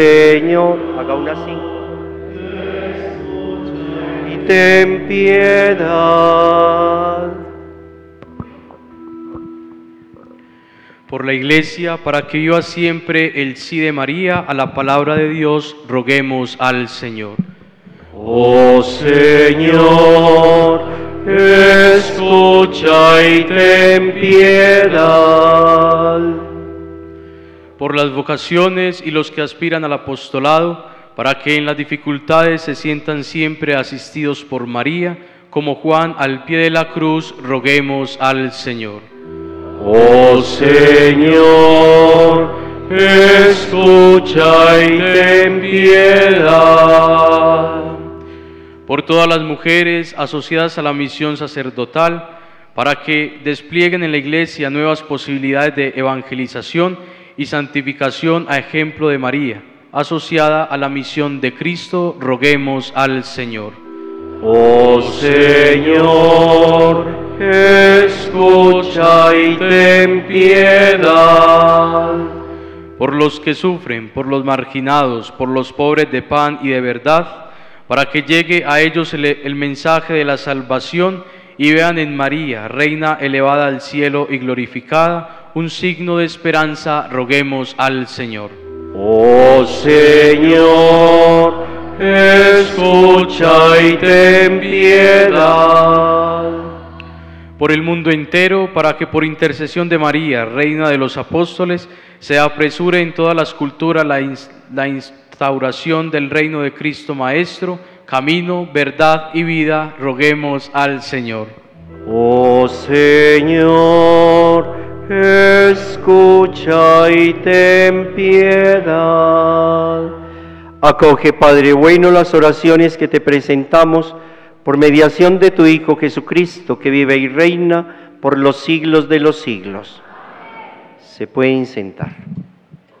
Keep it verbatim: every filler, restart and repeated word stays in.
Señor, haga una cinco. Y ten piedad. Por la Iglesia, para que viva siempre el sí de María, a la palabra de Dios, roguemos al Señor. Oh Señor, escucha y ten piedad. Por las vocaciones y los que aspiran al apostolado, para que en las dificultades se sientan siempre asistidos por María, como Juan al pie de la cruz, roguemos al Señor. Oh Señor, escucha y ten piedad. Por todas las mujeres asociadas a la misión sacerdotal, para que desplieguen en la Iglesia nuevas posibilidades de evangelización y santificación a ejemplo de María, asociada a la misión de Cristo, roguemos al Señor. Oh Señor, escucha y ten piedad. Por los que sufren, por los marginados, por los pobres de pan y de verdad, para que llegue a ellos el, el mensaje de la salvación y vean en María, Reina elevada al cielo y glorificada, un signo de esperanza, roguemos al Señor. Oh Señor, escucha y ten piedad. Por el mundo entero, para que por intercesión de María, Reina de los Apóstoles, se apresure en todas las culturas la, ins la instauración del reino de Cristo Maestro, camino, verdad y vida, roguemos al Señor. Oh Señor, escucha y ten piedad. Acoge, Padre bueno, las oraciones que te presentamos por mediación de tu Hijo Jesucristo, que vive y reina por los siglos de los siglos. Se pueden sentar.